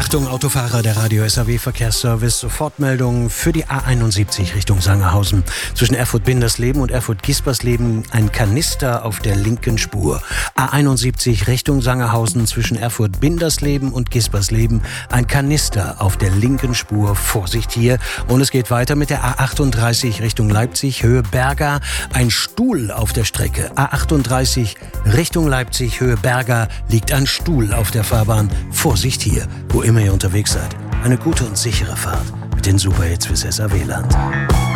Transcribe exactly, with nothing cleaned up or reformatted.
Achtung, Autofahrer, der Radio S A W Verkehrsservice. Sofortmeldung für die A einundsiebzig Richtung Sangerhausen. Zwischen Erfurt-Bindersleben und Erfurt-Gispersleben ein Kanister auf der linken Spur. A einundsiebzig Richtung Sangerhausen zwischen Erfurt-Bindersleben und Gispersleben ein Kanister auf der linken Spur. Vorsicht hier. Und es geht weiter mit der A achtunddreißig Richtung Leipzig, Höhe Berga. Ein Stuhl auf der Strecke. A achtunddreißig Richtung Leipzig, Höhe Berga liegt ein Stuhl auf der Fahrbahn. Vorsicht hier, wo immer ihr unterwegs seid. Eine gute und sichere Fahrt mit den Superhits fürs S A W-Land.